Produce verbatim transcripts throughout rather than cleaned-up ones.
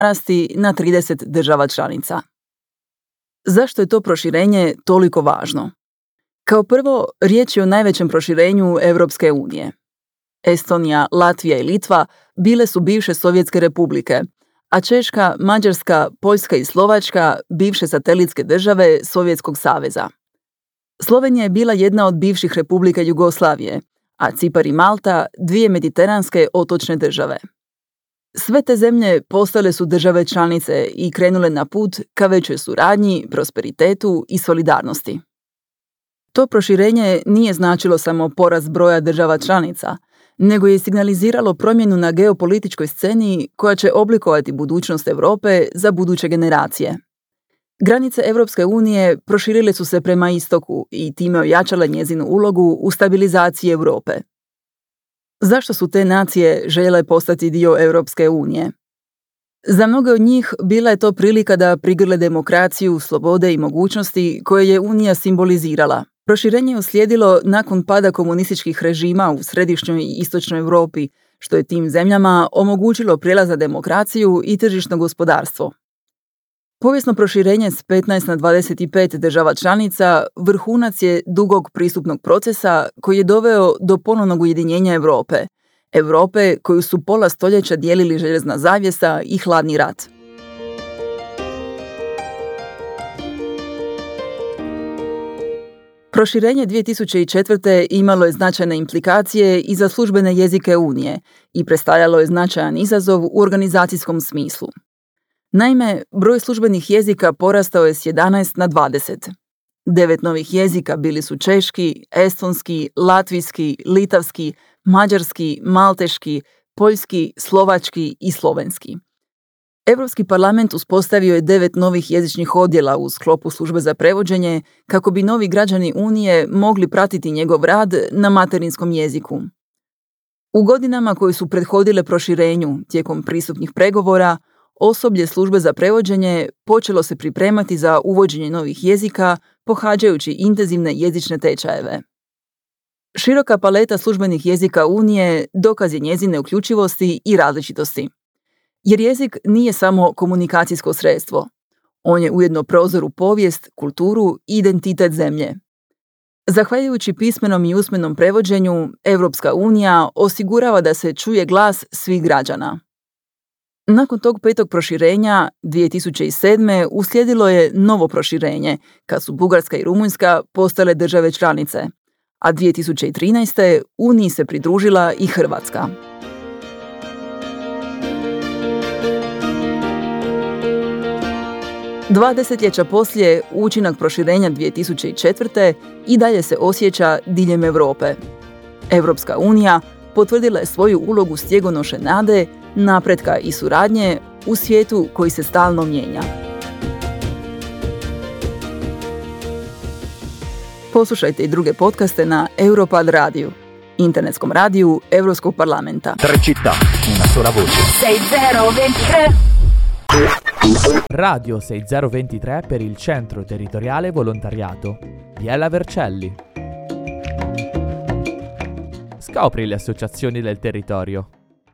narasti na trideset država članica. Zašto je to proširenje toliko važno? Kao prvo, riječ je o najvećem proširenju Europske unije. Estonija, Latvija i Litva bile su bivše sovjetske republike, a Češka, Mađarska, Poljska i Slovačka bivše satelitske države Sovjetskog saveza. Slovenija je bila jedna od bivših republika Jugoslavije, a Cipar i Malta dvije mediteranske otočne države. Sve te zemlje postale su države članice i krenule na put ka većoj suradnji, prosperitetu i solidarnosti. To proširenje nije značilo samo porast broja država članica, nego je signaliziralo promjenu na geopolitičkoj sceni koja će oblikovati budućnost Europe za buduće generacije. Granice Europske unije proširile su se prema istoku i time ojačale njezinu ulogu u stabilizaciji Europe. Zašto su te nacije željele postati dio Europske unije? Za mnoge od njih bila je to prilika da prigrle demokraciju, slobode i mogućnosti koje je Unija simbolizirala. Proširenje je uslijedilo nakon pada komunističkih režima u središnjoj i istočnoj Europi, što je tim zemljama omogućilo prijelaz na demokraciju i tržišno gospodarstvo. Povijesno proširenje s petnaest na dvadeset pet država članica vrhunac je dugog pristupnog procesa koji je doveo do ponovnog ujedinjenja Europe. Europe koju su pola stoljeća dijelili željezna zavjesa i hladni rat. Proširenje dvije tisuće četvrte. imalo je značajne implikacije i za službene jezike Unije i predstavljalo je značajan izazov u organizacijskom smislu. Naime, broj službenih jezika porastao je s jedanaest na dvadeset. Devet novih jezika bili su češki, estonski, latvijski, litavski, mađarski, malteški, poljski, slovački i slovenski. Europski parlament uspostavio je devet novih jezičnih odjela u sklopu službe za prevođenje kako bi novi građani Unije mogli pratiti njegov rad na materinskom jeziku. U godinama koje su prethodile proširenju tijekom pristupnih pregovora, osoblje službe za prevođenje počelo se pripremati za uvođenje novih jezika pohađajući intenzivne jezične tečajeve. Široka paleta službenih jezika Unije dokaz je njezine uključivosti i različitosti. Jer jezik nije samo komunikacijsko sredstvo. On je ujedno prozor u povijest, kulturu i identitet zemlje. Zahvaljujući pismenom i usmenom prevođenju, Europska unija osigurava da se čuje glas svih građana. Nakon tog petog proširenja, dvije tisuće sedme. uslijedilo je novo proširenje, kad su Bugarska i Rumunjska postale države članice, a dvije tisuće trinaeste. Uniji se pridružila i Hrvatska. Dva desetljeća poslije, učinak proširenja dvije tisuće četvrte. i dalje se osjeća diljem Europe. Europska unija potvrdila je svoju ulogu stjegonoše nade, napretka i suradnje u svijetu koji se stalno mijenja. Poslušajte i druge podcaste na Europad radiju, internetskom radiju Europskog parlamenta. Tre città, una sola voce. sei zero ventitré Radio sei zero ventitré per il Centro Territoriale Volontariato. Biella Vercelli. Scopri le associazioni del territorio.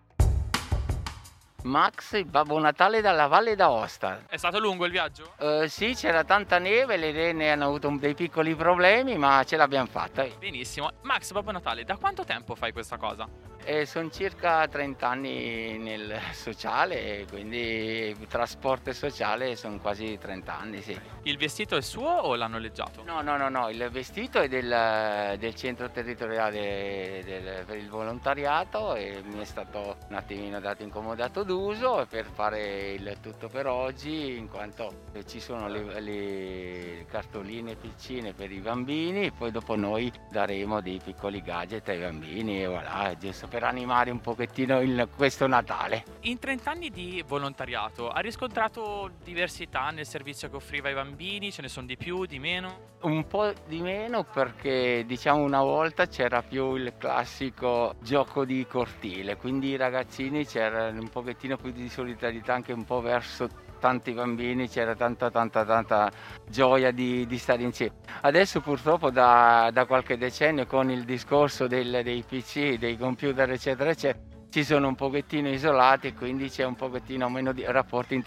Max, il Babbo Natale dalla Valle d'Aosta. È stato lungo il viaggio? Uh, sì, c'era tanta neve, le rene hanno avuto dei piccoli problemi, ma ce l'abbiamo fatta. Benissimo. Max, Babbo Natale, da quanto tempo fai questa cosa? Eh, sono circa trenta anni nel sociale, quindi trasporto e sociale sono quasi trenta anni, sì. Il vestito è suo o l'hanno noleggiato? No, no, no, no, il vestito è del, del centro territoriale del, per il volontariato e mi è stato un attimino dato incomodato d'uso per fare il tutto per oggi, in quanto ci sono le, le cartoline piccine per i bambini, poi dopo noi daremo dei piccoli gadget ai bambini e voilà, giusto per animare un pochettino il, questo Natale. In trenta anni di volontariato ha riscontrato diversità nel servizio che offriva ai bambini? Ce ne sono di più, di meno? Un po' di meno perché diciamo una volta c'era più il classico gioco di cortile, quindi i ragazzini c'era un pochettino più di solidarietà anche un po' verso tanti bambini, c'era tanta tanta tanta gioia di, di stare insieme. Adesso purtroppo da, da qualche decennio con il discorso del, dei P C, dei computer eccetera eccetera, si sono un pochettino isolati e quindi c'è un pochettino meno di rapporti